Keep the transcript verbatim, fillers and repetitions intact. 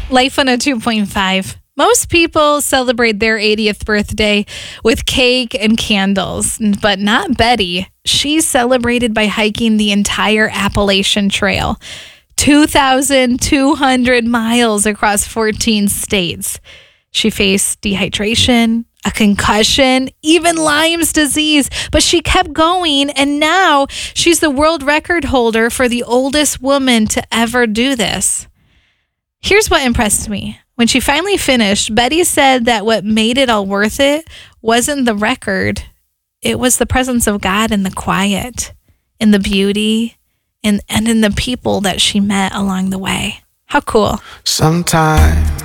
Life on a two point five. Most people celebrate their eightieth birthday with cake and candles, but not Betty. She's celebrated by hiking the entire Appalachian Trail, two thousand two hundred miles across fourteen states. She faced dehydration, a concussion, even Lyme's disease, but she kept going, and now she's the world record holder for the oldest woman to ever do this. Here's what impressed me. When she finally finished, Betty said that what made it all worth it wasn't the record. It was the presence of God in the quiet, in the beauty, and, and in the people that she met along the way. How cool. Sometimes